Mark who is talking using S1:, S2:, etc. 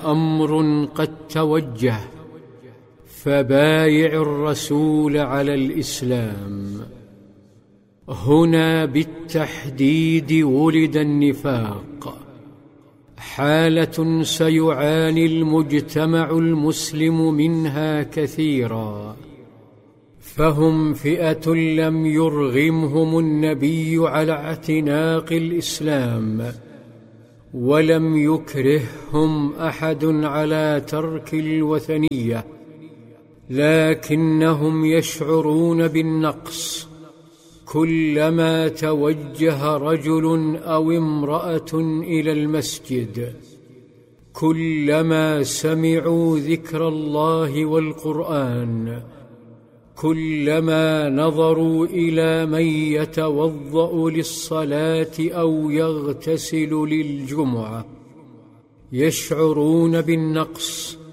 S1: أمر قد توجه، فبايع الرسول على الإسلام. هنا بالتحديد ولد النفاق، حالة سيعاني المجتمع المسلم منها كثيرا، فهم فئة لم يرغمهم النبي على اعتناق الإسلام، ولم يكرههم أحد على ترك الوثنية، لكنهم يشعرون بالنقص كلما توجه رجل أو امرأة إلى المسجد، كلما سمعوا ذكر الله والقرآن، كلما نظروا إلى من يتوضأ للصلاة أو يغتسل للجمعة، يشعرون بالنقص